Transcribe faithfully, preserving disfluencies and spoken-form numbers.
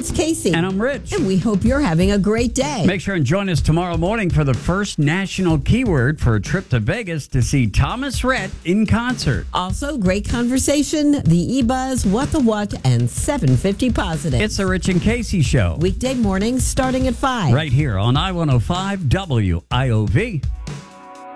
it's Casey. And I'm Rich. And we hope you're having a great day. Make sure and join us tomorrow morning for the first national keyword for a trip to Vegas to see Thomas Rhett in concert. Also, great conversation, the E-Buzz, What the What, and seven fifty Positive. It's the Rich and Casey Show. Weekday mornings starting at five. Right here on I one oh five W I O V.